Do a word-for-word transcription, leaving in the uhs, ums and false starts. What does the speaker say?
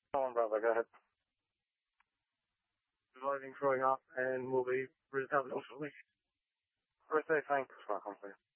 Come on, brother, go ahead. Surviving, throwing up, and will be recovered shortly. Birthday, thanks. Welcome, please.